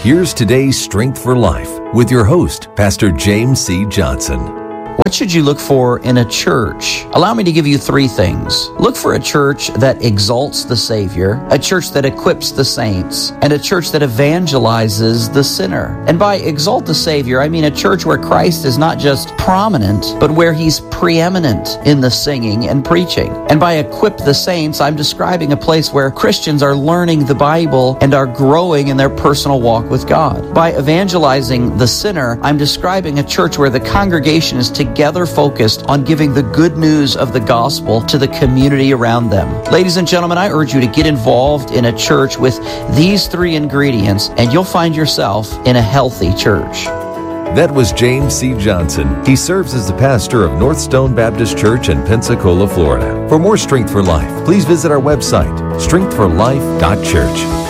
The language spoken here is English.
here's today's Strength for Life with your host, Pastor James C. Johnson. What should you look for in a church? Allow me to give you three things. Look for a church that exalts the Savior, a church that equips the saints, and a church that evangelizes the sinner. And by exalt the Savior, I mean a church where Christ is not just prominent, but where He's preeminent in the singing and preaching. And by equip the saints, I'm describing a place where Christians are learning the Bible and are growing in their personal walk with God. By evangelizing the sinner, I'm describing a church where the congregation is together focused on giving the good news of the gospel to the community around them. Ladies and gentlemen, I urge you to get involved in a church with these three ingredients, and you'll find yourself in a healthy church. That was James C. Johnson. He serves as the pastor of Northstone Baptist Church in Pensacola, Florida. For more Strength for Life, please visit our website, strengthforlife.church.